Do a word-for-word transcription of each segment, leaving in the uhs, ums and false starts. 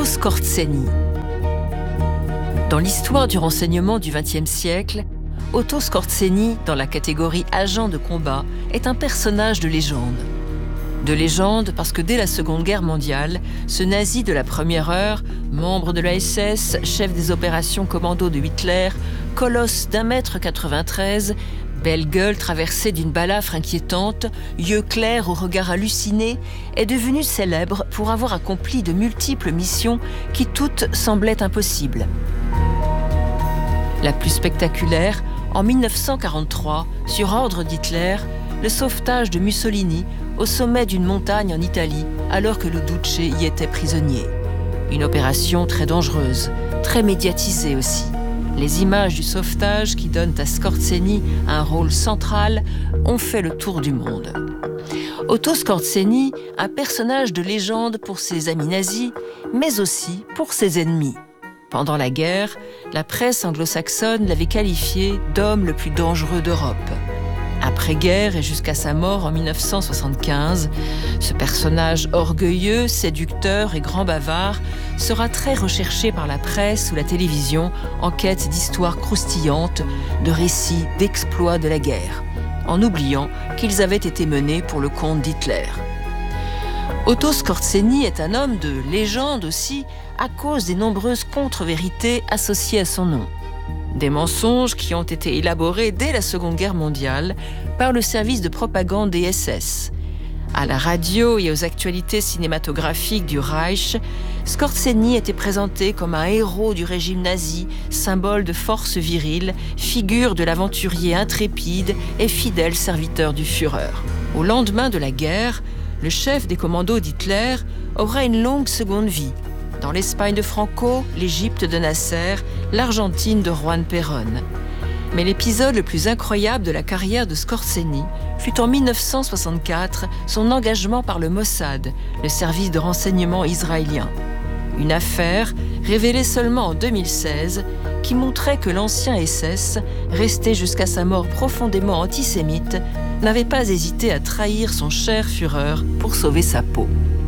Otto Skorzeny. Dans l'histoire du renseignement du vingtième siècle, Otto Skorzeny, dans la catégorie agent de combat, est un personnage de légende. De légende parce que dès la Seconde Guerre mondiale, ce nazi de la première heure, membre de la S S, chef des opérations commando de Hitler, colosse d'un mètre quatre-vingt-treize, belle gueule traversée d'une balafre inquiétante, yeux clairs au regard halluciné, est devenu célèbre pour avoir accompli de multiples missions qui toutes semblaient impossibles. La plus spectaculaire, en mille neuf cent quarante-trois, sur ordre d'Hitler, le sauvetage de Mussolini au sommet d'une montagne en Italie, alors que le Duce y était prisonnier. Une opération très dangereuse, très médiatisée aussi. Les images du sauvetage, qui donnent à Skorzeny un rôle central, ont fait le tour du monde. Otto Skorzeny, un personnage de légende pour ses amis nazis, mais aussi pour ses ennemis. Pendant la guerre, la presse anglo-saxonne l'avait qualifié d'homme le plus dangereux d'Europe. Après-guerre et jusqu'à sa mort en mille neuf cent soixante-quinze, ce personnage orgueilleux, séducteur et grand bavard sera très recherché par la presse ou la télévision en quête d'histoires croustillantes, de récits d'exploits de la guerre, en oubliant qu'ils avaient été menés pour le compte d'Hitler. Otto Skorzeny est un homme de légende aussi à cause des nombreuses contre-vérités associées à son nom. Des mensonges qui ont été élaborés dès la Seconde Guerre mondiale par le service de propagande des S S. À la radio et aux actualités cinématographiques du Reich, Skorzeny était présenté comme un héros du régime nazi, symbole de force virile, figure de l'aventurier intrépide et fidèle serviteur du Führer. Au lendemain de la guerre, le chef des commandos d'Hitler aura une longue seconde vie. Dans l'Espagne de Franco, l'Égypte de Nasser, l'Argentine de Juan Perón. Mais l'épisode le plus incroyable de la carrière de Skorzeny fut en mille neuf cent soixante-quatre son engagement par le Mossad, le service de renseignement israélien. Une affaire révélée seulement en deux mille seize qui montrait que l'ancien S S, resté jusqu'à sa mort profondément antisémite, n'avait pas hésité à trahir son cher Führer pour sauver sa peau.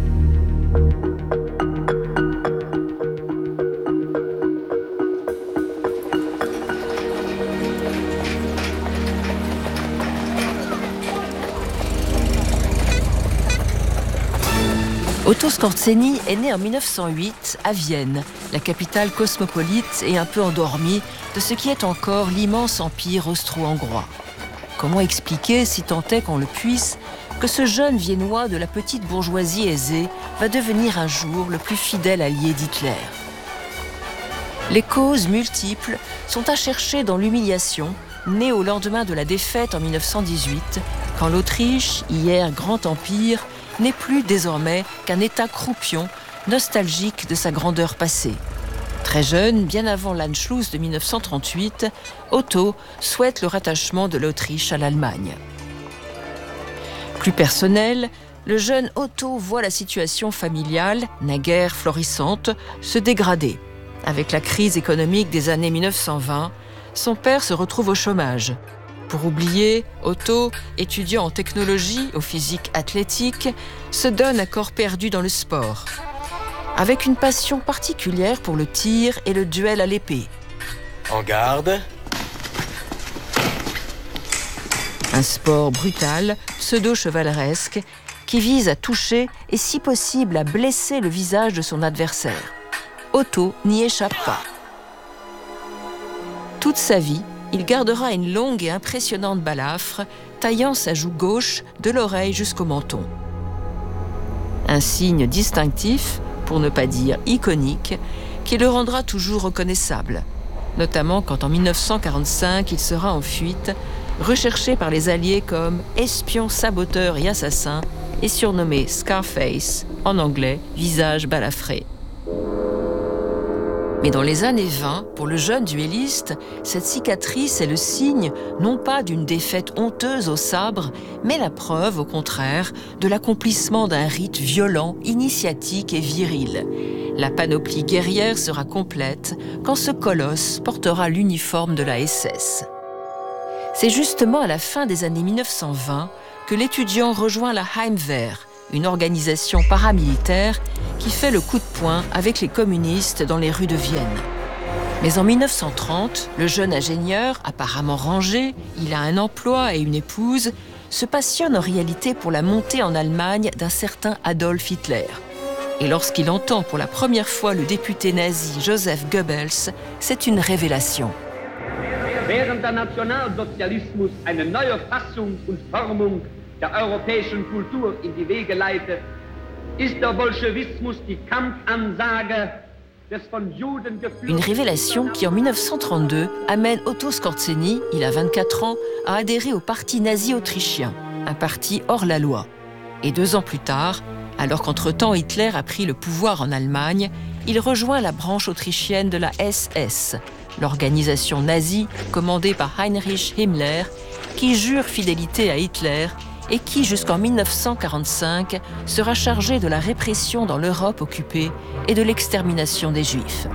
Otto Skorzeny est né en mille neuf cent huit à Vienne, la capitale cosmopolite et un peu endormie de ce qui est encore l'immense empire austro-hongrois. Comment expliquer, si tant est qu'on le puisse, que ce jeune Viennois de la petite bourgeoisie aisée va devenir un jour le plus fidèle allié d'Hitler? Les causes multiples sont à chercher dans l'humiliation, née au lendemain de la défaite en mille neuf cent dix-huit, quand l'Autriche, hier grand empire, n'est plus désormais qu'un État croupion, nostalgique de sa grandeur passée. Très jeune, bien avant l'Anschluss de mille neuf cent trente-huit, Otto souhaite le rattachement de l'Autriche à l'Allemagne. Plus personnel, le jeune Otto voit la situation familiale, naguère florissante, se dégrader. Avec la crise économique des années mille neuf cent vingt, son père se retrouve au chômage. Pour oublier, Otto, étudiant en technologie au physique athlétique, se donne à corps perdu dans le sport, avec une passion particulière pour le tir et le duel à l'épée. En garde. Un sport brutal, pseudo-chevaleresque, qui vise à toucher et si possible à blesser le visage de son adversaire. Otto n'y échappe pas. Toute sa vie, il gardera une longue et impressionnante balafre, taillant sa joue gauche de l'oreille jusqu'au menton. Un signe distinctif, pour ne pas dire iconique, qui le rendra toujours reconnaissable, notamment quand en mille neuf cent quarante-cinq il sera en fuite, recherché par les Alliés comme espion, saboteur et assassin, et surnommé Scarface, en anglais, visage balafré. Mais dans les années vingt, pour le jeune duelliste, cette cicatrice est le signe non pas d'une défaite honteuse au sabre, mais la preuve, au contraire, de l'accomplissement d'un rite violent, initiatique et viril. La panoplie guerrière sera complète quand ce colosse portera l'uniforme de la S S. C'est justement à la fin des années mille neuf cent vingt que l'étudiant rejoint la Heimwehr, une organisation paramilitaire qui fait le coup de poing avec les communistes dans les rues de Vienne. Mais en mille neuf cent trente, le jeune ingénieur, apparemment rangé, il a un emploi et une épouse, se passionne en réalité pour la montée en Allemagne d'un certain Adolf Hitler. Et lorsqu'il entend pour la première fois le député nazi Joseph Goebbels, c'est une révélation. Während der Nationalsozialismus eine neue Fassung und Formung der europäischen Kultur in die Wege leitet, ist der Bolschewismus die Kampfansage des von Juden geführten... Une révélation qui, en mille neuf cent trente-deux, amène Otto Skorzeny, il a vingt-quatre ans, à adhérer au parti nazi autrichien, un parti hors la loi. Et deux ans plus tard, alors qu'entre-temps Hitler a pris le pouvoir en Allemagne, il rejoint la branche autrichienne de la S S, l'organisation nazie commandée par Heinrich Himmler, qui jure fidélité à Hitler et qui, jusqu'en mille neuf cent quarante-cinq, sera chargée de la répression dans l'Europe occupée et de l'extermination des Juifs.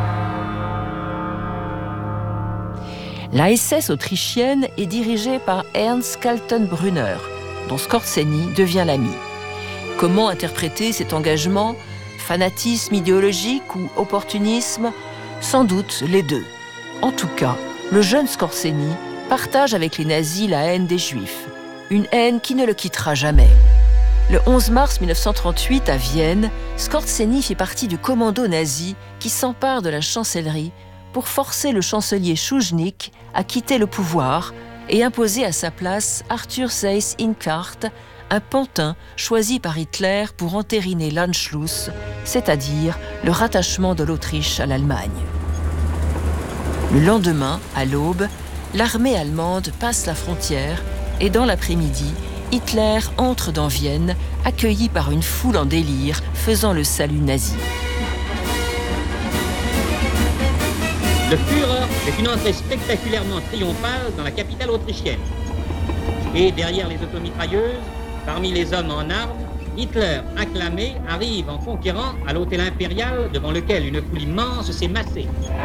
La S S autrichienne est dirigée par Ernst Kaltenbrunner, dont Skorzeny devient l'ami. Comment interpréter cet engagement? Fanatisme idéologique ou opportunisme? Sans doute les deux. En tout cas, le jeune Skorzeny partage avec les nazis la haine des Juifs, une haine qui ne le quittera jamais. Le onze mars mille neuf cent trente-huit, à Vienne, Skorzeny fait partie du commando nazi qui s'empare de la chancellerie pour forcer le chancelier Schuschnigg à quitter le pouvoir et imposer à sa place Arthur Seyss-Inquart, un pantin choisi par Hitler pour entériner l'Anschluss, c'est-à-dire le rattachement de l'Autriche à l'Allemagne. Le lendemain, à l'aube, l'armée allemande passe la frontière et dans l'après-midi, Hitler entre dans Vienne, accueilli par une foule en délire, faisant le salut nazi. Le Führer fait une entrée spectaculairement triomphale dans la capitale autrichienne. Et derrière les automitrailleuses, parmi les hommes en armes, Hitler, acclamé, arrive en conquérant à l'hôtel impérial devant lequel une foule immense s'est massée.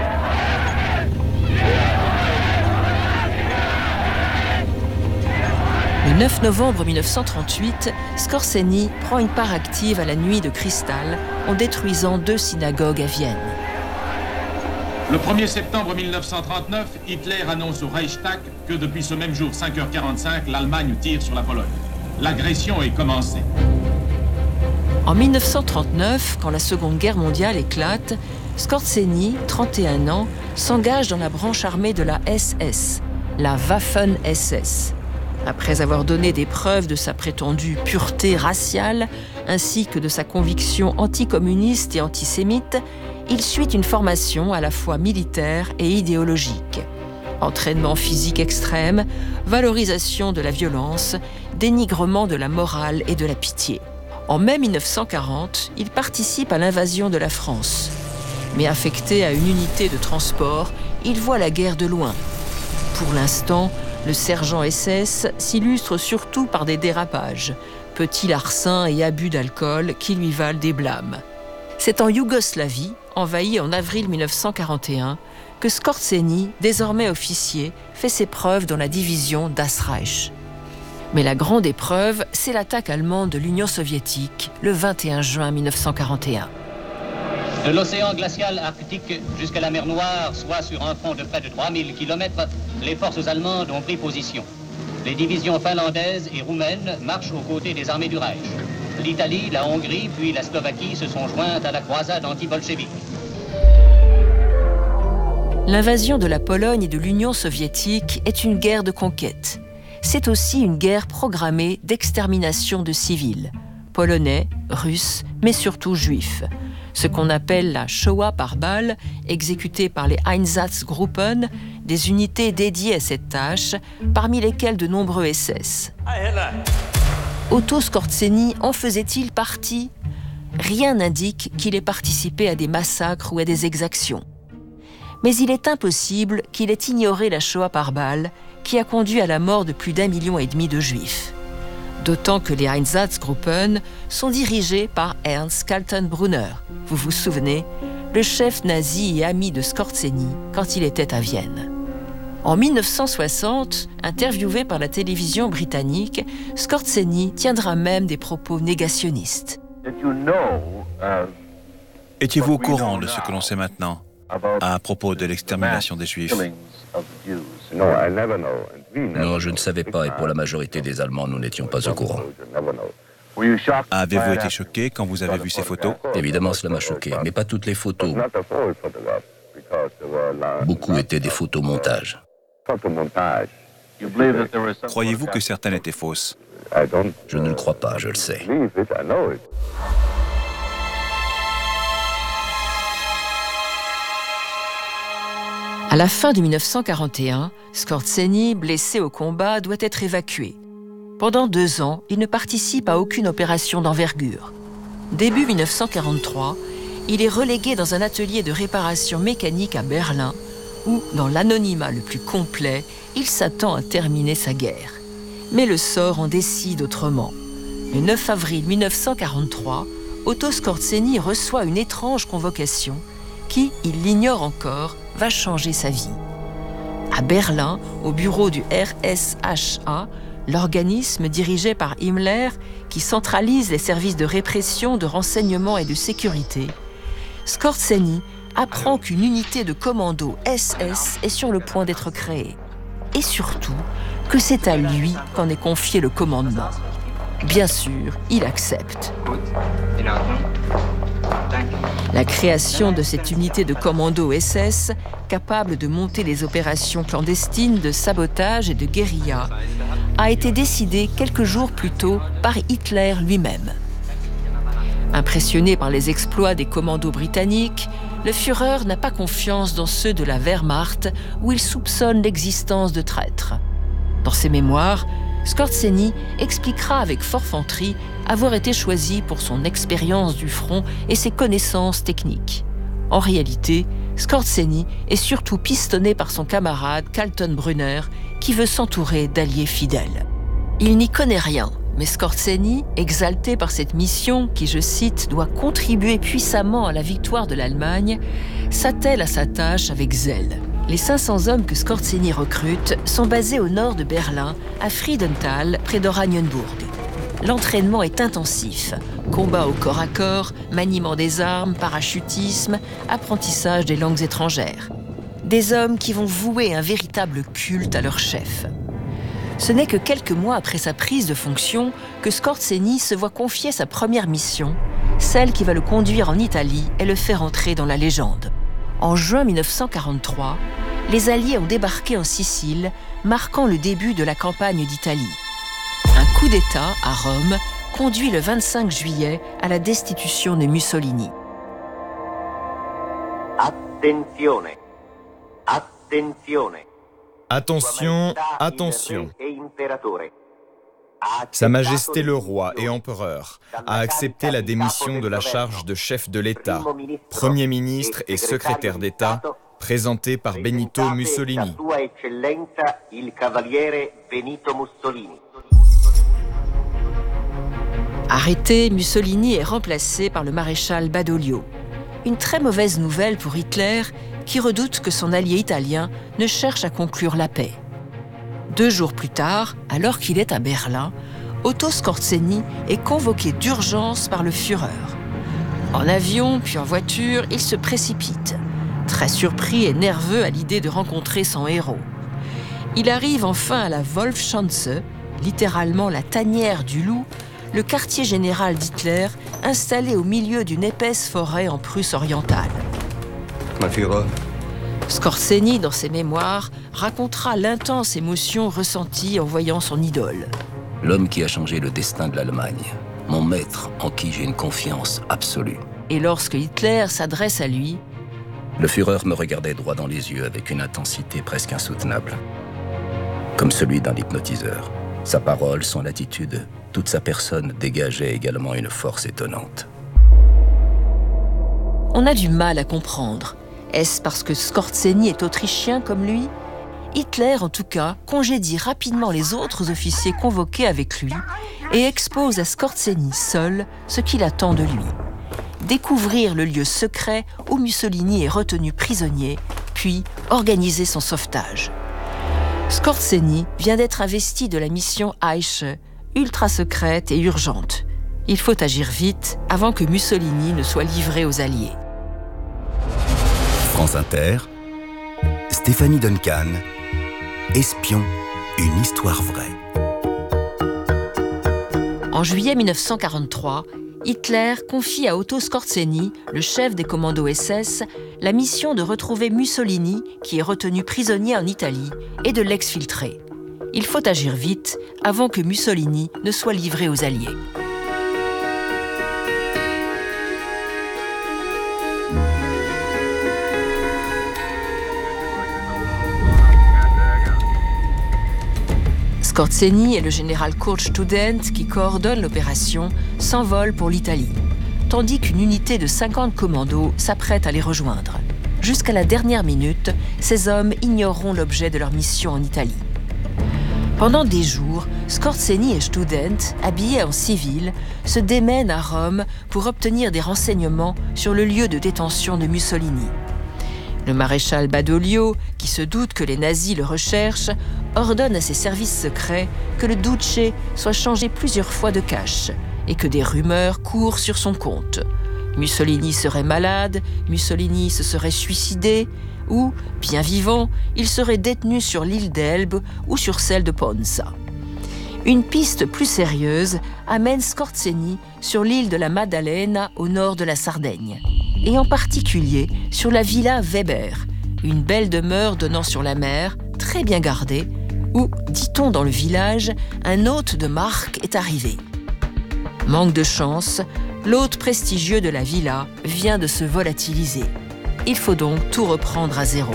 Le neuf novembre mille neuf cent trente-huit, Skorzeny prend une part active à la nuit de cristal en détruisant deux synagogues à Vienne. Le premier septembre mille neuf cent trente-neuf, Hitler annonce au Reichstag que depuis ce même jour, cinq heures quarante-cinq, l'Allemagne tire sur la Pologne. L'agression est commencée. En mille neuf cent trente-neuf, quand la Seconde Guerre mondiale éclate, Skorzeny, trente et un ans, s'engage dans la branche armée de la S S, la Waffen-S S. Après avoir donné des preuves de sa prétendue pureté raciale, ainsi que de sa conviction anticommuniste et antisémite, il suit une formation à la fois militaire et idéologique. Entraînement physique extrême, valorisation de la violence, dénigrement de la morale et de la pitié. En mai mille neuf cent quarante, il participe à l'invasion de la France. Mais affecté à une unité de transport, il voit la guerre de loin. Pour l'instant, le sergent S S s'illustre surtout par des dérapages, petits larcins et abus d'alcool qui lui valent des blâmes. C'est en Yougoslavie, envahie en avril mille neuf cent quarante et un, que Skorzeny, désormais officier, fait ses preuves dans la division Das Reich. Mais la grande épreuve, c'est l'attaque allemande de l'Union soviétique, le vingt et un juin mille neuf cent quarante et un. De l'océan glacial arctique jusqu'à la mer Noire, soit sur un front de près de trois mille kilomètres, les forces allemandes ont pris position. Les divisions finlandaises et roumaines marchent aux côtés des armées du Reich. L'Italie, la Hongrie, puis la Slovaquie se sont jointes à la croisade anti-bolchevique. L'invasion de la Pologne et de l'Union soviétique est une guerre de conquête. C'est aussi une guerre programmée d'extermination de civils, polonais, russes, mais surtout juifs. Ce qu'on appelle la Shoah par balle, exécutée par les Einsatzgruppen, des unités dédiées à cette tâche, parmi lesquelles de nombreux S S. Otto Skorzeny en faisait-il partie? Rien n'indique qu'il ait participé à des massacres ou à des exactions. Mais il est impossible qu'il ait ignoré la Shoah par balle, qui a conduit à la mort de plus d'un million et demi de Juifs. D'autant que les Einsatzgruppen sont dirigés par Ernst Kaltenbrunner, vous vous souvenez, le chef nazi et ami de Skorzeny quand il était à Vienne. En mille neuf cent soixante, interviewé par la télévision britannique, Skorzeny tiendra même des propos négationnistes. Étiez-vous au courant de ce que l'on sait maintenant à propos de l'extermination des Juifs? Non, je ne savais pas, et pour la majorité des Allemands, nous n'étions pas au courant. Avez-vous été choqué quand vous avez vu ces photos? Évidemment, cela m'a choqué, mais pas toutes les photos. Beaucoup étaient des photomontages. Croyez-vous que certaines étaient fausses? Je ne le crois pas, je le sais. À la fin de mille neuf cent quarante et un, Skorzeny, blessé au combat, doit être évacué. Pendant deux ans, il ne participe à aucune opération d'envergure. Début mille neuf cent quarante-trois, il est relégué dans un atelier de réparation mécanique à Berlin, où, dans l'anonymat le plus complet, il s'attend à terminer sa guerre. Mais le sort en décide autrement. Le neuf avril mille neuf cent quarante-trois, Otto Skorzeny reçoit une étrange convocation qui, il l'ignore encore, va changer sa vie. À Berlin, au bureau du R S H A, l'organisme dirigé par Himmler qui centralise les services de répression, de renseignement et de sécurité, Skorzeny apprend qu'une unité de commando S S est sur le point d'être créée. Et surtout, que c'est à lui qu'en est confié le commandement. Bien sûr, il accepte. La création de cette unité de commando S S, capable de monter les opérations clandestines de sabotage et de guérilla, a été décidée quelques jours plus tôt par Hitler lui-même. Impressionné par les exploits des commandos britanniques, le Führer n'a pas confiance dans ceux de la Wehrmacht, où il soupçonne l'existence de traîtres. Dans ses mémoires, Skorzeny expliquera avec forfanterie avoir été choisi pour son expérience du front et ses connaissances techniques. En réalité, Skorzeny est surtout pistonné par son camarade Kaltenbrunner, qui veut s'entourer d'alliés fidèles. Il n'y connaît rien, mais Skorzeny, exalté par cette mission qui, je cite, doit contribuer puissamment à la victoire de l'Allemagne, s'attelle à sa tâche avec zèle. Les cinq cents hommes que Skorzeny recrute sont basés au nord de Berlin, à Friedenthal, près d'Oranienburg. L'entraînement est intensif. Combat au corps à corps, maniement des armes, parachutisme, apprentissage des langues étrangères. Des hommes qui vont vouer un véritable culte à leur chef. Ce n'est que quelques mois après sa prise de fonction que Skorzeny se voit confier sa première mission, celle qui va le conduire en Italie et le faire entrer dans la légende. En juin mille neuf cent quarante-trois, les Alliés ont débarqué en Sicile, marquant le début de la campagne d'Italie. Un coup d'État à Rome conduit le vingt-cinq juillet à la destitution de Mussolini. Attenzione. Attenzione. Attention, attention. Sa Majesté le Roi et Empereur a accepté la démission de la charge de chef de l'État, Premier ministre et secrétaire d'État, présenté par Benito Mussolini. Arrêté, Mussolini est remplacé par le maréchal Badoglio. Une très mauvaise nouvelle pour Hitler, qui redoute que son allié italien ne cherche à conclure la paix. Deux jours plus tard, alors qu'il est à Berlin, Otto Skorzeny est convoqué d'urgence par le Führer. En avion, puis en voiture, il se précipite, très surpris et nerveux à l'idée de rencontrer son héros. Il arrive enfin à la Wolfschanze, littéralement la tanière du loup, le quartier général d'Hitler, installé au milieu d'une épaisse forêt en Prusse orientale. Mein Führer. Skorzeny, dans ses mémoires, racontera l'intense émotion ressentie en voyant son idole. L'homme qui a changé le destin de l'Allemagne, mon maître en qui j'ai une confiance absolue. Et lorsque Hitler s'adresse à lui, le Führer me regardait droit dans les yeux avec une intensité presque insoutenable, comme celui d'un hypnotiseur. Sa parole, son attitude, toute sa personne dégageait également une force étonnante. On a du mal à comprendre. Est-ce parce que Skorzeny est autrichien comme lui ? Hitler, en tout cas, congédie rapidement les autres officiers convoqués avec lui et expose à Skorzeny seul ce qu'il attend de lui. Découvrir le lieu secret où Mussolini est retenu prisonnier, puis organiser son sauvetage. Scorzeni vient d'être investi de la mission Aische, ultra secrète et urgente. Il faut agir vite avant que Mussolini ne soit livré aux Alliés. France Inter, Stéphanie Duncan, Espion, une histoire vraie. En juillet mille neuf cent quarante-trois, Hitler confie à Otto Scorzeni, le chef des commandos S S, la mission de retrouver Mussolini, qui est retenu prisonnier en Italie, et de l'exfiltrer. Il faut agir vite avant que Mussolini ne soit livré aux Alliés. Scorzeni et le général Kurt Student, qui coordonnent l'opération, s'envolent pour l'Italie, tandis qu'une unité de cinquante commandos s'apprête à les rejoindre. Jusqu'à la dernière minute, ces hommes ignoreront l'objet de leur mission en Italie. Pendant des jours, Scorzeni et Student, habillés en civil, se démènent à Rome pour obtenir des renseignements sur le lieu de détention de Mussolini. Le maréchal Badoglio, qui se doute que les nazis le recherchent, ordonne à ses services secrets que le Duce soit changé plusieurs fois de cache et que des rumeurs courent sur son compte. Mussolini serait malade, Mussolini se serait suicidé, ou, bien vivant, il serait détenu sur l'île d'Elbe ou sur celle de Ponza. Une piste plus sérieuse amène Scorzeni sur l'île de la Maddalena au nord de la Sardaigne, et en particulier sur la villa Weber, une belle demeure donnant sur la mer, très bien gardée, où, dit-on dans le village, un hôte de marque est arrivé. Manque de chance, l'hôte prestigieux de la villa vient de se volatiliser. Il faut donc tout reprendre à zéro.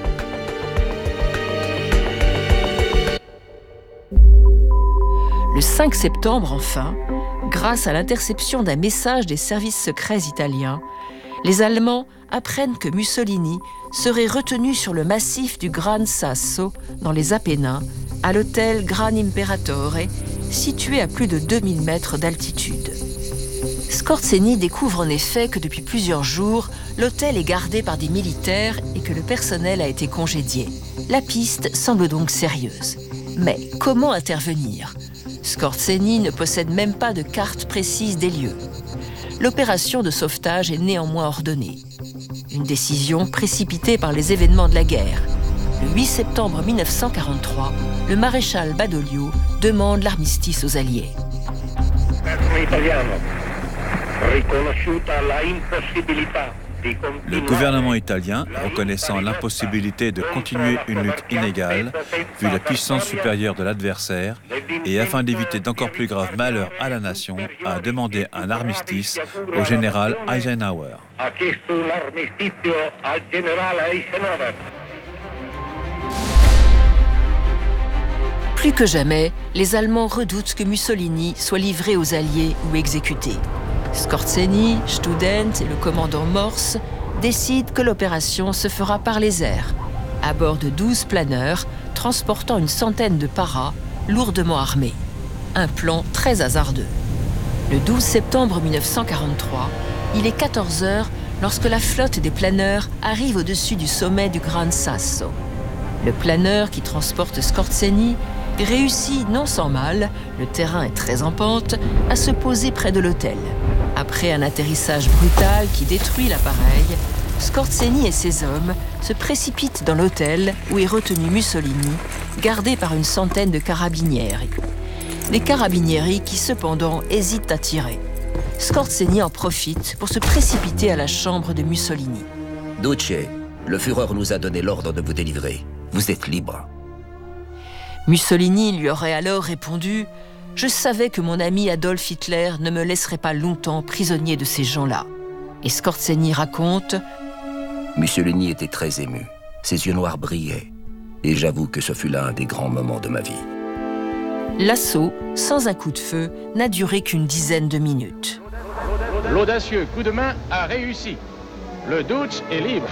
Le cinq septembre, enfin, grâce à l'interception d'un message des services secrets italiens, les Allemands apprennent que Mussolini serait retenu sur le massif du Gran Sasso, dans les Apennins, à l'hôtel Gran Imperatore, situé à plus de deux mille mètres d'altitude. Scorzeni découvre en effet que depuis plusieurs jours, l'hôtel est gardé par des militaires et que le personnel a été congédié. La piste semble donc sérieuse. Mais comment intervenir ? Scorzeni ne possède même pas de carte précise des lieux. L'opération de sauvetage est néanmoins ordonnée. Une décision précipitée par les événements de la guerre. Le huit septembre mille neuf cent quarante-trois, le maréchal Badoglio demande l'armistice aux Alliés. Le gouvernement italien, reconnaissant l'impossibilité de continuer une lutte inégale, vu la puissance supérieure de l'adversaire, et afin d'éviter d'encore plus graves malheurs à la nation, a demandé un armistice au général Eisenhower. Plus que jamais, les Allemands redoutent que Mussolini soit livré aux Alliés ou exécuté. Scorzeni, Student et le commandant Morse décident que l'opération se fera par les airs, à bord de douze planeurs transportant une centaine de paras lourdement armés. Un plan très hasardeux. Le douze septembre mille neuf cent quarante-trois, il est quatorze heures lorsque la flotte des planeurs arrive au-dessus du sommet du Gran Sasso. Le planeur qui transporte Scorzeni réussit non sans mal, le terrain est très en pente, à se poser près de l'hôtel. Après un atterrissage brutal qui détruit l'appareil, Scorzeni et ses hommes se précipitent dans l'hôtel où est retenu Mussolini, gardé par une centaine de carabinieri. Les carabinieri qui cependant hésitent à tirer. Scorzeni en profite pour se précipiter à la chambre de Mussolini. Duce, le Führer nous a donné l'ordre de vous délivrer. Vous êtes libre. Mussolini lui aurait alors répondu « Je savais que mon ami Adolf Hitler ne me laisserait pas longtemps prisonnier de ces gens-là. » Et Scorzeni raconte « Mussolini était très ému. Ses yeux noirs brillaient. Et j'avoue que ce fut là un des grands moments de ma vie. » L'assaut, sans un coup de feu, n'a duré qu'une dizaine de minutes. L'audacieux coup de main a réussi. Le Duce est libre.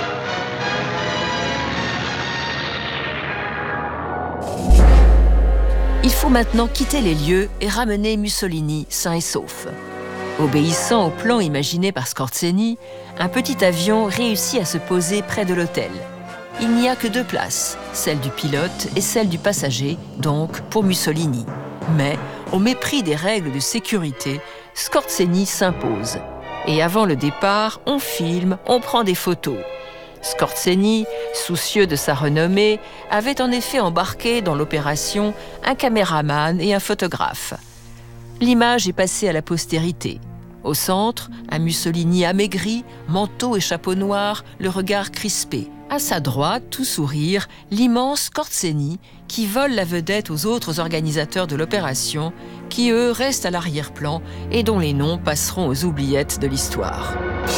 Il faut maintenant quitter les lieux et ramener Mussolini sain et sauf. Obéissant au plan imaginé par Scorzeni, un petit avion réussit à se poser près de l'hôtel. il n'y a que deux places, celle du pilote et celle du passager, donc pour Mussolini. Mais, au mépris des règles de sécurité, Scorzeni s'impose. Et avant le départ, on filme, on prend des photos. Scorzeni, soucieux de sa renommée, avait en effet embarqué dans l'opération un caméraman et un photographe. L'image est passée à la postérité. Au centre, un Mussolini amaigri, manteau et chapeau noir, le regard crispé. À sa droite, tout sourire, l'immense Scorzeni qui vole la vedette aux autres organisateurs de l'opération, qui eux restent à l'arrière-plan et dont les noms passeront aux oubliettes de l'histoire.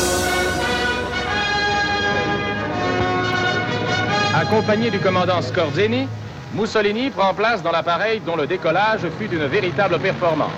Accompagné du commandant Scorzeni, Mussolini prend place dans l'appareil dont le décollage fut une véritable performance.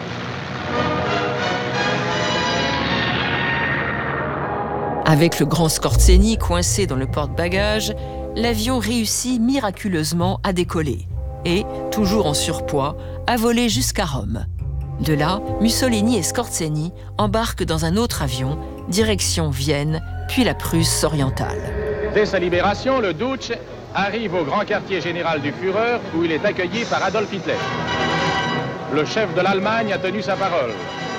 Avec le grand Scorzeni coincé dans le porte-bagages, l'avion réussit miraculeusement à décoller et, toujours en surpoids, à voler jusqu'à Rome. De là, Mussolini et Scorzeni embarquent dans un autre avion, direction Vienne, puis la Prusse orientale. Dès sa libération, le Duce arrive au grand quartier général du Führer où il est accueilli par Adolf Hitler. Le chef de l'Allemagne a tenu sa parole.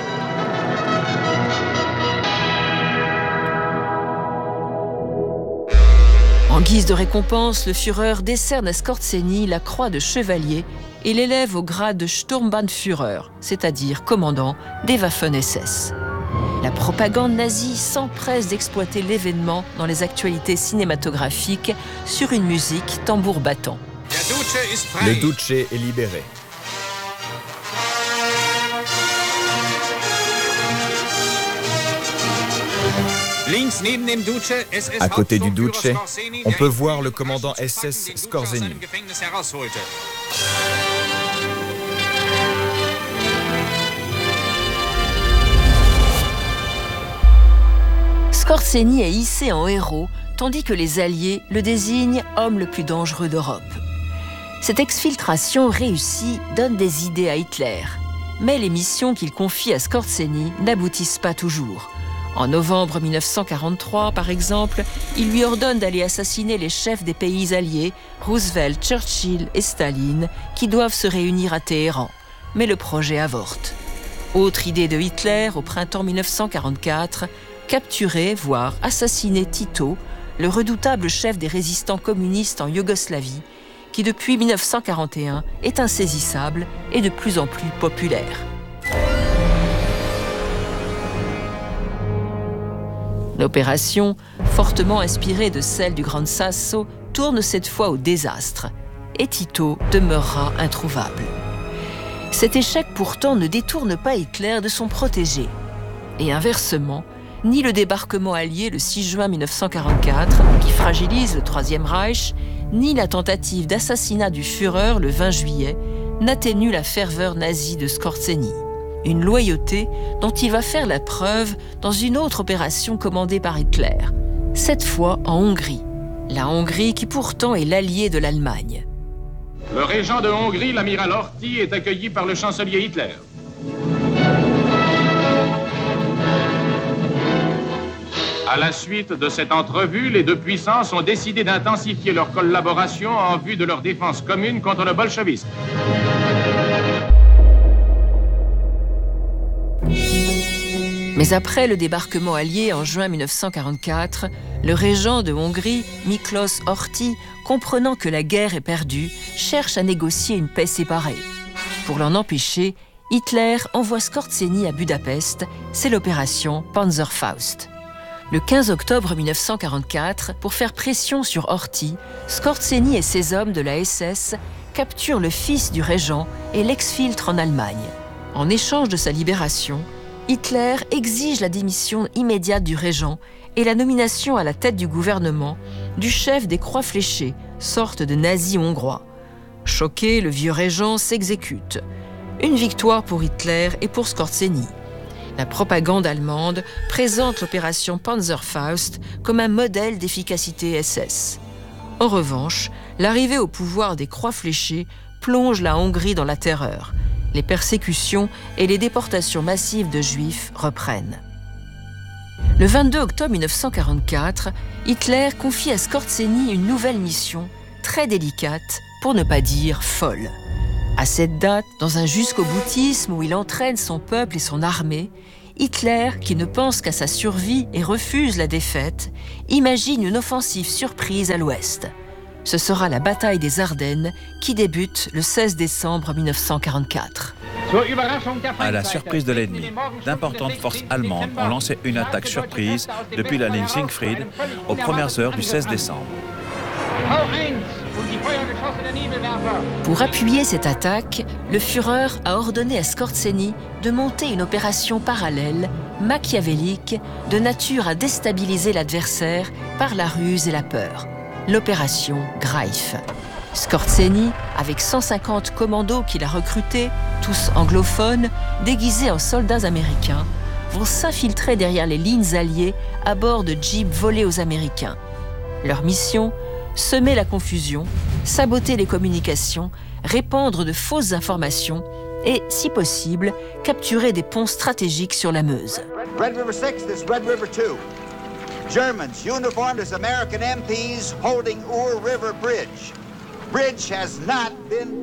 En guise de récompense, le Führer décerne à Scorzeni la croix de chevalier et l'élève au grade de Sturmbannführer, c'est-à-dire commandant des Waffen-S S. La propagande nazie s'empresse d'exploiter l'événement dans les actualités cinématographiques sur une musique tambour battant. Le Duce est libéré. À côté du Duce, on peut voir le commandant S S Scorzeni. Scorzeni est hissé en héros, tandis que les Alliés le désignent homme le plus dangereux d'Europe. Cette exfiltration réussie donne des idées à Hitler, mais les missions qu'il confie à Scorzeni n'aboutissent pas toujours. En novembre mille neuf cent quarante-trois, par exemple, il lui ordonne d'aller assassiner les chefs des pays alliés, Roosevelt, Churchill et Staline, qui doivent se réunir à Téhéran. Mais le projet avorte. Autre idée de Hitler, au printemps mille neuf cent quarante-quatre, capturer, voire assassiner Tito, le redoutable chef des résistants communistes en Yougoslavie, qui depuis mille neuf cent quarante et un est insaisissable et de plus en plus populaire. L'opération, fortement inspirée de celle du Grand Sasso, tourne cette fois au désastre, et Tito demeurera introuvable. Cet échec pourtant ne détourne pas Hitler de son protégé. Et inversement, ni le débarquement allié le six juin mille neuf cent quarante-quatre, qui fragilise le Troisième Reich, ni la tentative d'assassinat du Führer le vingt juillet, n'atténuent la ferveur nazie de Scorzeni. Une loyauté dont il va faire la preuve dans une autre opération commandée par Hitler, cette fois en Hongrie. La Hongrie qui pourtant est l'allié de l'Allemagne. Le régent de Hongrie, l'amiral Horthy, est accueilli par le chancelier Hitler. À la suite de cette entrevue, les deux puissances ont décidé d'intensifier leur collaboration en vue de leur défense commune contre le bolchevisme. Mais après le débarquement allié en juin mille neuf cent quarante-quatre, le régent de Hongrie, Miklós Horthy, comprenant que la guerre est perdue, cherche à négocier une paix séparée. Pour l'en empêcher, Hitler envoie Scorzeni à Budapest, c'est l'opération Panzerfaust. Le quinze octobre mille neuf cent quarante-quatre, pour faire pression sur Horthy, Scorzeni et ses hommes de la S S capturent le fils du régent et l'exfiltrent en Allemagne. En échange de sa libération, Hitler exige la démission immédiate du régent et la nomination à la tête du gouvernement du chef des Croix fléchées, sorte de nazi hongrois. Choqué, le vieux régent s'exécute. Une victoire pour Hitler et pour Scorzeni. La propagande allemande présente l'opération Panzerfaust comme un modèle d'efficacité S S. En revanche, l'arrivée au pouvoir des Croix fléchées plonge la Hongrie dans la terreur. Les persécutions et les déportations massives de Juifs reprennent. Le vingt-deux octobre mille neuf cent quarante-quatre, Hitler confie à Skorzeny une nouvelle mission, très délicate, pour ne pas dire folle. À cette date, dans un jusqu'au-boutisme où il entraîne son peuple et son armée, Hitler, qui ne pense qu'à sa survie et refuse la défaite, imagine une offensive surprise à l'ouest. Ce sera la bataille des Ardennes qui débute le seize décembre mille neuf cent quarante-quatre. À la surprise de l'ennemi, d'importantes forces allemandes ont lancé une attaque surprise depuis la ligne Siegfried aux premières heures du seize décembre. Pour appuyer cette attaque, le Führer a ordonné à Skorzeny de monter une opération parallèle, machiavélique, de nature à déstabiliser l'adversaire par la ruse et la peur. L'opération Greif. Skorzeny, avec cent cinquante commandos qu'il a recrutés, tous anglophones, déguisés en soldats américains, vont s'infiltrer derrière les lignes alliées à bord de jeeps volés aux Américains. Leur mission, semer la confusion, saboter les communications, répandre de fausses informations et, si possible, capturer des ponts stratégiques sur la Meuse. Red River six, this Red River two. Germans uniformed as American M Ps holding Ur River Bridge. Bridge has not been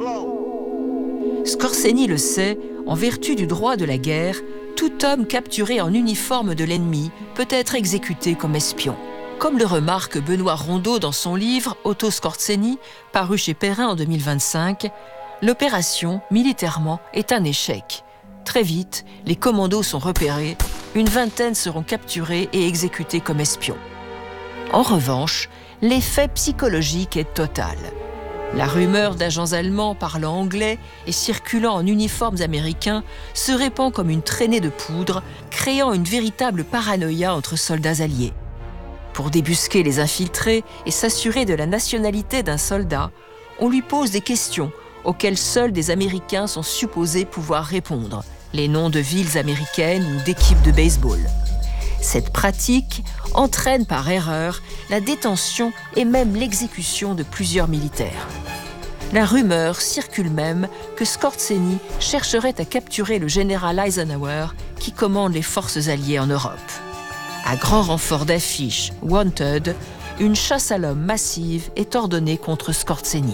blown. Skorzeny le sait, en vertu du droit de la guerre, tout homme capturé en uniforme de l'ennemi peut être exécuté comme espion. Comme le remarque Benoît Rondeau dans son livre « Otto Skorzeny », paru chez Perrin en deux mille vingt-cinq, l'opération, militairement, est un échec. Très vite, les commandos sont repérés, une vingtaine seront capturés et exécutés comme espions. En revanche, l'effet psychologique est total. La rumeur d'agents allemands parlant anglais et circulant en uniformes américains se répand comme une traînée de poudre, créant une véritable paranoïa entre soldats alliés. Pour débusquer les infiltrés et s'assurer de la nationalité d'un soldat, on lui pose des questions auxquelles seuls des Américains sont supposés pouvoir répondre, les noms de villes américaines ou d'équipes de baseball. Cette pratique entraîne par erreur la détention et même l'exécution de plusieurs militaires. La rumeur circule même que Skorzeny chercherait à capturer le général Eisenhower qui commande les forces alliées en Europe. À grand renfort d'affiches « Wanted », une chasse à l'homme massive est ordonnée contre Skorzeny.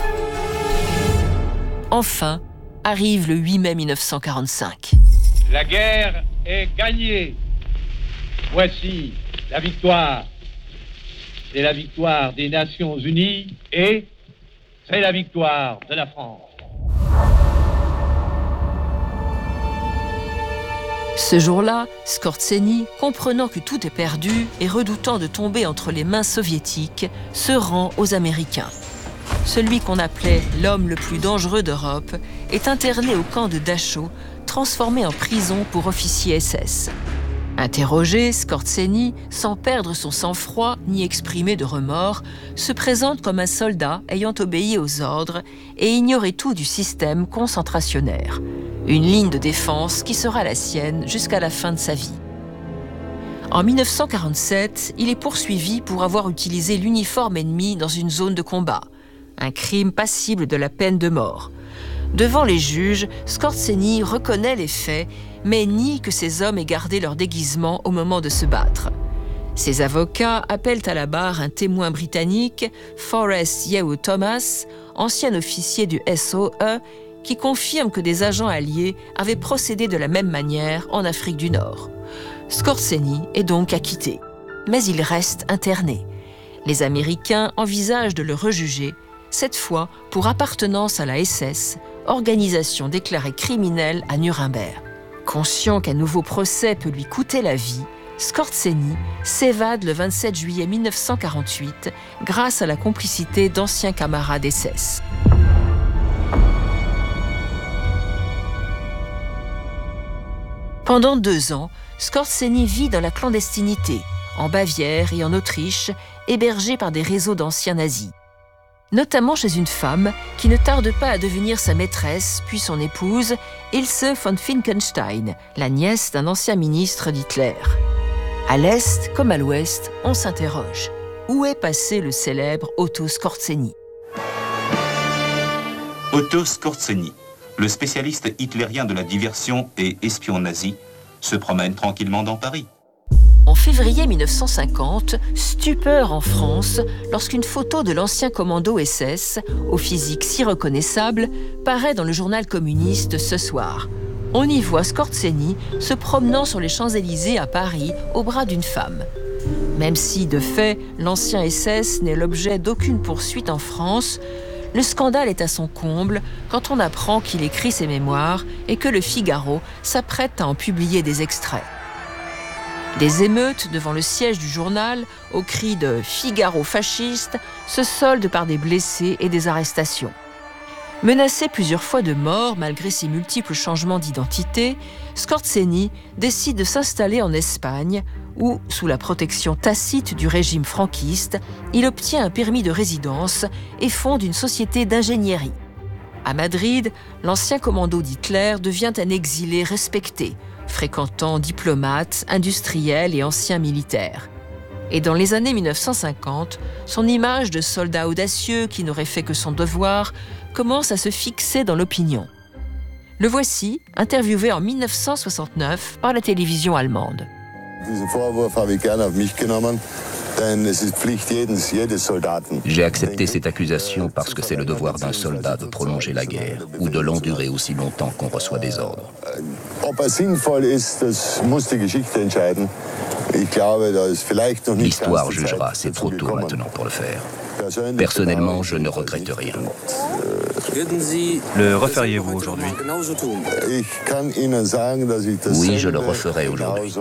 Enfin, arrive le huit mai mille neuf cent quarante-cinq. La guerre est gagnée. Voici la victoire. C'est la victoire des Nations Unies et c'est la victoire de la France. Ce jour-là, Skorzeny, comprenant que tout est perdu et redoutant de tomber entre les mains soviétiques, se rend aux Américains. Celui qu'on appelait l'homme le plus dangereux d'Europe est interné au camp de Dachau, transformé en prison pour officier S S. Interrogé, Skorzeny, sans perdre son sang-froid ni exprimer de remords, se présente comme un soldat ayant obéi aux ordres et ignoré tout du système concentrationnaire. Une ligne de défense qui sera la sienne jusqu'à la fin de sa vie. En mille neuf cent quarante-sept, il est poursuivi pour avoir utilisé l'uniforme ennemi dans une zone de combat, un crime passible de la peine de mort. Devant les juges, Skorzeny reconnaît les faits, mais nie que ces hommes aient gardé leur déguisement au moment de se battre. Ses avocats appellent à la barre un témoin britannique, Forrest Yeo Thomas, ancien officier du S O E, qui confirme que des agents alliés avaient procédé de la même manière en Afrique du Nord. Skorzeny est donc acquitté, mais il reste interné. Les Américains envisagent de le rejuger, cette fois pour appartenance à la S S, organisation déclarée criminelle à Nuremberg. Conscient qu'un nouveau procès peut lui coûter la vie, Skorzeny s'évade le vingt-sept juillet mille neuf cent quarante-huit grâce à la complicité d'anciens camarades S S. Pendant deux ans, Skorzeny vit dans la clandestinité, en Bavière et en Autriche, hébergé par des réseaux d'anciens nazis. Notamment chez une femme qui ne tarde pas à devenir sa maîtresse, puis son épouse, Ilse von Finkenstein, la nièce d'un ancien ministre d'Hitler. À l'Est comme à l'Ouest, on s'interroge. Où est passé le célèbre Otto Skorzeny ? Otto Skorzeny, le spécialiste hitlérien de la diversion et espion nazi, se promène tranquillement dans Paris. En février mille neuf cent cinquante, stupeur en France lorsqu'une photo de l'ancien commando S S, au physique si reconnaissable, paraît dans le journal communiste Ce Soir. On y voit Skorzeny se promenant sur les Champs-Élysées à Paris au bras d'une femme. Même si, de fait, l'ancien S S n'est l'objet d'aucune poursuite en France, le scandale est à son comble quand on apprend qu'il écrit ses mémoires et que le Figaro s'apprête à en publier des extraits. Des émeutes devant le siège du journal, au cri de « Figaro fasciste », se soldent par des blessés et des arrestations. Menacé plusieurs fois de mort malgré ses multiples changements d'identité, Skorzeny décide de s'installer en Espagne où, sous la protection tacite du régime franquiste, il obtient un permis de résidence et fonde une société d'ingénierie. À Madrid, l'ancien commando d'Hitler devient un exilé respecté, fréquentant diplomates, industriels et anciens militaires. Et dans les années mille neuf cent cinquante, son image de soldat audacieux qui n'aurait fait que son devoir commence à se fixer dans l'opinion. Le voici, interviewé en mille neuf cent soixante-neuf par la télévision allemande. J'ai accepté cette accusation parce que c'est le devoir d'un soldat de prolonger la guerre ou de l'endurer aussi longtemps qu'on reçoit des ordres. L'histoire jugera, c'est trop tôt maintenant pour le faire. Personnellement, je ne regrette rien. Le referiez-vous aujourd'hui? Oui, je le referai aujourd'hui.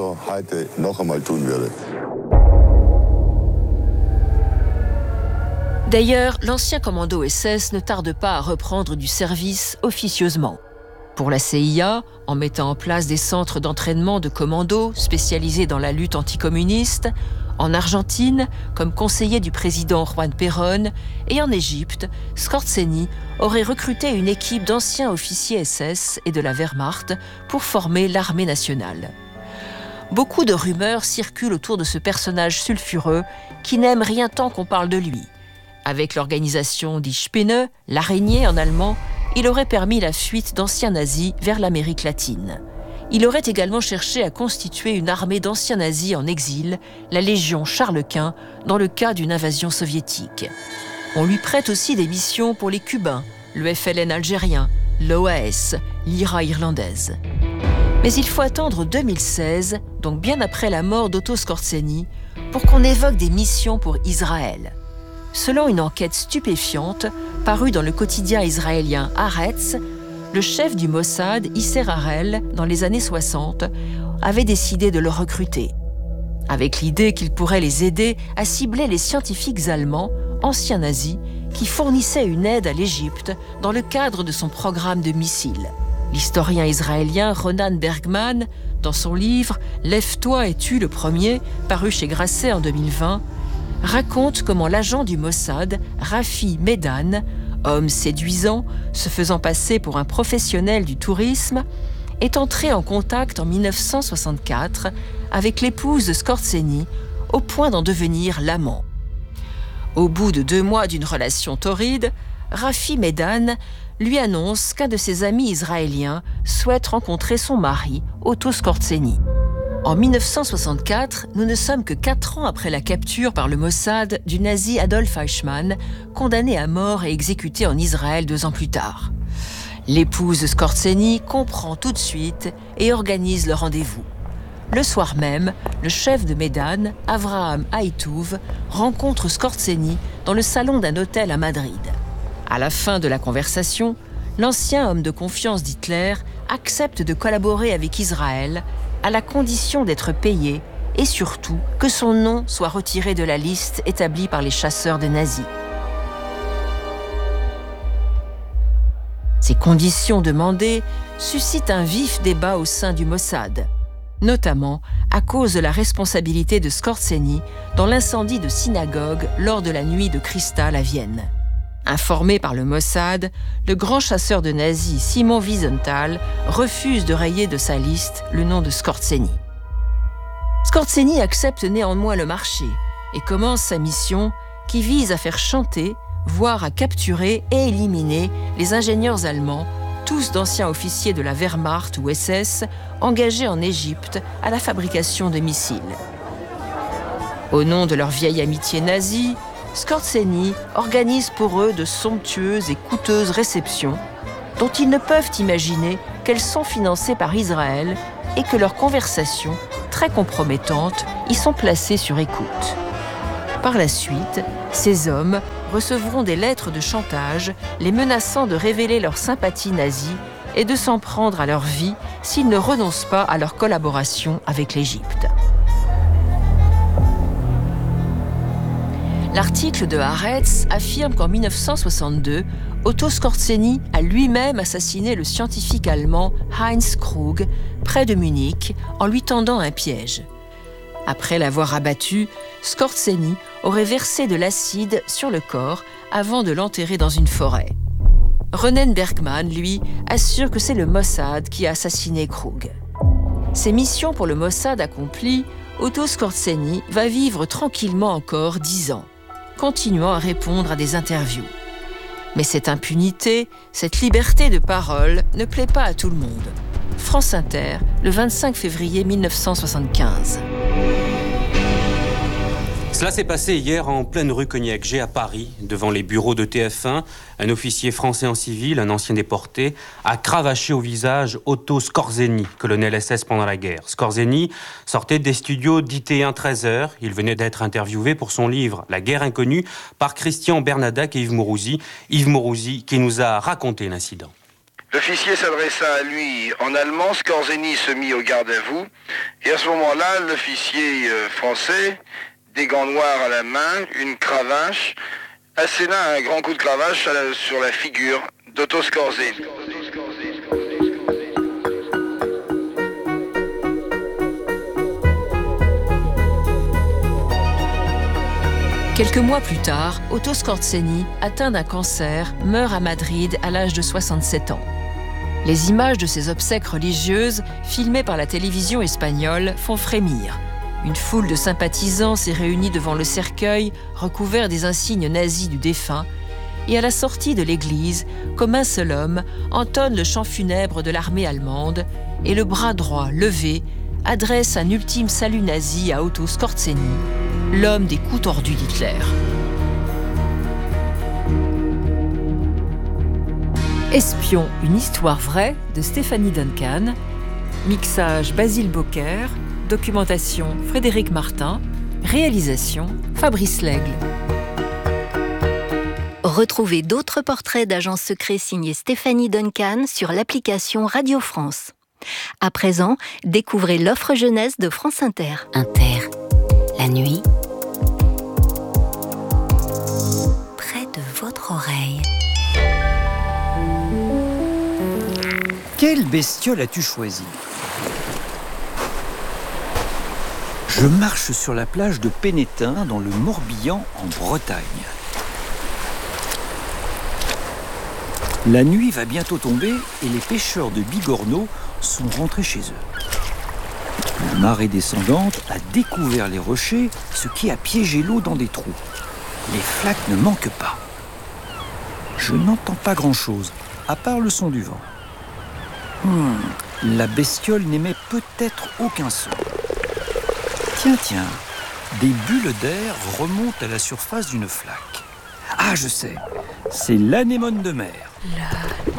D'ailleurs, l'ancien commando S S ne tarde pas à reprendre du service officieusement. Pour la C I A, en mettant en place des centres d'entraînement de commandos spécialisés dans la lutte anticommuniste, en Argentine, comme conseiller du président Juan Perón, et en Égypte, Skorzeny aurait recruté une équipe d'anciens officiers S S et de la Wehrmacht pour former l'armée nationale. Beaucoup de rumeurs circulent autour de ce personnage sulfureux qui n'aime rien tant qu'on parle de lui. Avec l'organisation Die Spinne, l'araignée en allemand, il aurait permis la fuite d'anciens nazis vers l'Amérique latine. Il aurait également cherché à constituer une armée d'anciens nazis en exil, la Légion Charles Quint, dans le cas d'une invasion soviétique. On lui prête aussi des missions pour les Cubains, le F L N algérien, l'O A S, l'I R A irlandaise. Mais il faut attendre deux mille seize, donc bien après la mort d'Otto Skorzeny, pour qu'on évoque des missions pour Israël. Selon une enquête stupéfiante parue dans le quotidien israélien Haaretz, le chef du Mossad, Isser Harel, dans les années soixante, avait décidé de le recruter, avec l'idée qu'il pourrait les aider à cibler les scientifiques allemands, anciens nazis, qui fournissaient une aide à l'Égypte dans le cadre de son programme de missiles. L'historien israélien Ronan Bergman, dans son livre « Lève-toi et tue le premier », paru chez Grasset en deux mille vingt, raconte comment l'agent du Mossad, Rafi Medan, homme séduisant, se faisant passer pour un professionnel du tourisme, est entré en contact en mille neuf cent soixante-quatre avec l'épouse de Skorzeny, au point d'en devenir l'amant. Au bout de deux mois d'une relation torride, Rafi Medan lui annonce qu'un de ses amis israéliens souhaite rencontrer son mari, Otto Skorzeny. En mille neuf cent soixante-quatre, nous ne sommes que quatre ans après la capture par le Mossad du nazi Adolf Eichmann, condamné à mort et exécuté en Israël deux ans plus tard. L'épouse de Skorzeny comprend tout de suite et organise le rendez-vous. Le soir même, le chef de Medan, Avraham Haïtouv, rencontre Skorzeny dans le salon d'un hôtel à Madrid. À la fin de la conversation, l'ancien homme de confiance d'Hitler accepte de collaborer avec Israël à la condition d'être payé et surtout que son nom soit retiré de la liste établie par les chasseurs de nazis. Ces conditions demandées suscitent un vif débat au sein du Mossad, notamment à cause de la responsabilité de Skorzeny dans l'incendie de synagogue lors de la nuit de Cristal à Vienne. Informé par le Mossad, le grand chasseur de nazis Simon Wiesenthal refuse de rayer de sa liste le nom de Skorzeny. Skorzeny accepte néanmoins le marché et commence sa mission qui vise à faire chanter, voire à capturer et éliminer les ingénieurs allemands, tous d'anciens officiers de la Wehrmacht ou S S, engagés en Égypte à la fabrication de missiles. Au nom de leur vieille amitié nazie, Skorzeny organise pour eux de somptueuses et coûteuses réceptions dont ils ne peuvent imaginer qu'elles sont financées par Israël et que leurs conversations, très compromettantes, y sont placées sur écoute. Par la suite, ces hommes recevront des lettres de chantage les menaçant de révéler leur sympathie nazie et de s'en prendre à leur vie s'ils ne renoncent pas à leur collaboration avec l'Égypte. L'article de Haaretz affirme qu'en mille neuf cent soixante-deux, Otto Skorzeny a lui-même assassiné le scientifique allemand Heinz Krug près de Munich en lui tendant un piège. Après l'avoir abattu, Skorzeny aurait versé de l'acide sur le corps avant de l'enterrer dans une forêt. Ronen Bergman, lui, assure que c'est le Mossad qui a assassiné Krug. Ses missions pour le Mossad accomplies, Otto Skorzeny va vivre tranquillement encore dix ans, continuant à répondre à des interviews. Mais cette impunité, cette liberté de parole ne plaît pas à tout le monde. France Inter, le vingt-cinq février mille neuf cent soixante-quinze. Cela s'est passé hier en pleine rue Cognac-G à Paris, devant les bureaux de T F un. Un officier français en civil, un ancien déporté, a cravaché au visage Otto Skorzeny, colonel S S pendant la guerre. Skorzeny sortait des studios d'I T un treize heures. Il venait d'être interviewé pour son livre « La guerre inconnue » par Christian Bernadac et Yves Mourouzi. Yves Mourouzi qui nous a raconté l'incident. L'officier s'adressa à lui en allemand, Skorzeny se mit au garde à vous, et à ce moment-là, l'officier français, des gants noirs à la main, une cravache, asséna un grand coup de cravache sur la figure d'Otto Skorzeny. Quelques mois plus tard, Otto Skorzeny, atteint d'un cancer, meurt à Madrid à l'âge de soixante-sept ans. Les images de ses obsèques religieuses, filmées par la télévision espagnole, font frémir. Une foule de sympathisants s'est réunie devant le cercueil, recouvert des insignes nazis du défunt, et à la sortie de l'église, comme un seul homme, entonne le chant funèbre de l'armée allemande, et le bras droit levé adresse un ultime salut nazi à Otto Skorzeny, l'homme des coups tordus d'Hitler. Espion, une histoire vraie de Stéphanie Duncan, mixage Basile Bocquer, documentation Frédéric Martin, réalisation Fabrice Lègle. Retrouvez d'autres portraits d'agents secrets signés Stéphanie Duncan sur l'application Radio France. À présent, découvrez l'offre jeunesse de France Inter. Inter, la nuit, près de votre oreille. Quelle bestiole as-tu choisi ? Je marche sur la plage de Pénétin, dans le Morbihan, en Bretagne. La nuit va bientôt tomber et les pêcheurs de Bigorneau sont rentrés chez eux. La marée descendante a découvert les rochers, ce qui a piégé l'eau dans des trous. Les flaques ne manquent pas. Je n'entends pas grand-chose, à part le son du vent. Hmm, la bestiole n'émet peut-être aucun son. Tiens, tiens, des bulles d'air remontent à la surface d'une flaque. Ah, je sais, c'est l'anémone de mer.